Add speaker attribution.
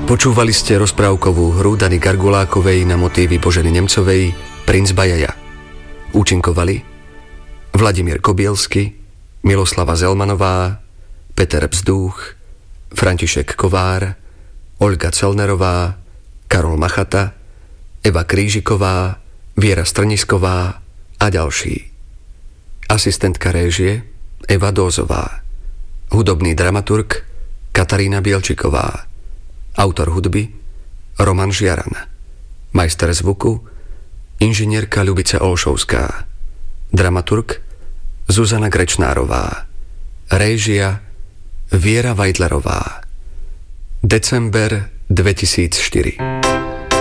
Speaker 1: Počúvali ste rozprávkovú hru Dany Gargulákovej na motívy Boženy Nemcovej Princ Bajaja. Účinkovali Vladimír Kobielsky, Miloslava Zelmanová, Peter Bzdúch, František Kovár, Olga Celnerová, Karol Machata, Eva Krížiková, Viera Strnisková a ďalší. Asistentka réžie Eva Dózová. Hudobný dramaturg Katarína Bielčiková. Autor hudby Roman Žiaran. Majster zvuku inžinierka Ľubica Olšovská. Dramaturg Zuzana Grečnárová. Réžia Viera Vajdlerová. December 2004.